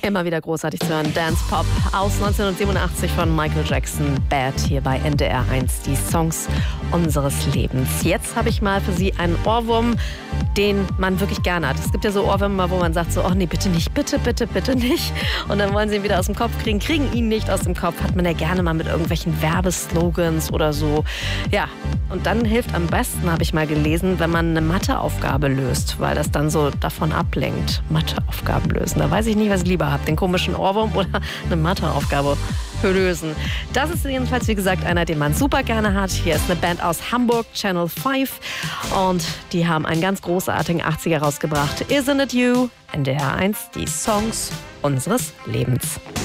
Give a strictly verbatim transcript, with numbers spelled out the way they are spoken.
Immer wieder großartig zu hören. Dance Pop aus neunzehnhundertsiebenundachtzig von Michael Jackson. Bad hier bei N D R eins. Die Songs unseres Lebens. Jetzt habe ich mal für Sie einen Ohrwurm, den man wirklich gerne hat. Es gibt ja so Ohrwürmer, wo man sagt so, oh nee, bitte nicht, bitte, bitte, bitte nicht. Und dann wollen Sie ihn wieder aus dem Kopf kriegen, kriegen ihn nicht aus dem Kopf. Hat man ja gerne mal mit irgendwelchen Werbeslogans oder so. Ja, und dann hilft am besten, habe ich mal gelesen, wenn man eine Matheaufgabe löst, weil das dann so davon ablenkt. Matheaufgaben lösen. Da weiß ich nicht, was ich lieber habe. Den komischen Ohrwurm oder eine Matheaufgabe lösen. Das ist jedenfalls, wie gesagt, einer, den man super gerne hat. Hier ist eine Band aus Hamburg, Channel fünf. Und die haben einen ganz großartigen achtziger rausgebracht. Isn't it you? N D R eins, die Songs unseres Lebens.